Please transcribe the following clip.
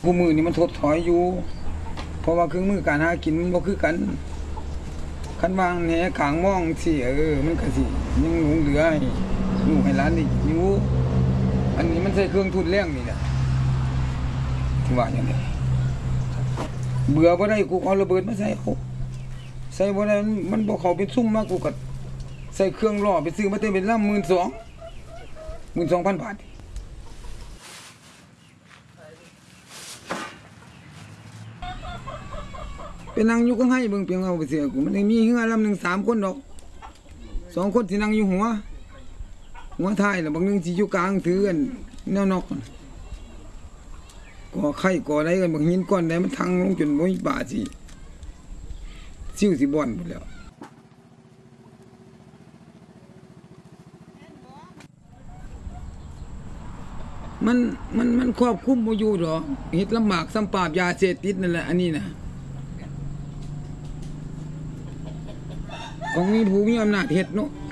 ผู้มือนี่มันถดถอยอยู่เพราะว่าเครื่องมือการหากินมันบ่คือกันคันวางแหขางมองสิมันก็สิยังหลงเหลือให้ลูกให้หลานนี่อยู่อันนี้มันใช้เครื่องทุนแรงนี่แหละที่ว่าอย่างนี้เบื่อบ่ได้กูเอาระเบิดมาใส่เขาใส่บ่ได้มันบ่เข้าเป็นซุ่มมากูก็ใส่เครื่องล่อไปซื้อมาเต็มเป็นลำ 12,000 บาทไปนั่งอยู่ก็ให้เบิ่งเพียงเอาไปเสียกูมันมีเฮือลำหนึ่ง3 คนดอก2 คนที่นั่งอยู่หัวท้ายแล้วบางนึงสิอยู่กลางถือกันแนวนอกก่อไข่ก่ออะไรกันบางหินก้อนใดมันทังลงจนบ่มีป่าสิซิ่วสิบ่อนหมดแล้วมันครอบคลุมบ่อยู่ดอกเฮ็ดลำบากซ้ำปราบยาเสพติดนั่นแหละอันนี้นะของมีผู้มีอำนาจเฮ็ดเนาะ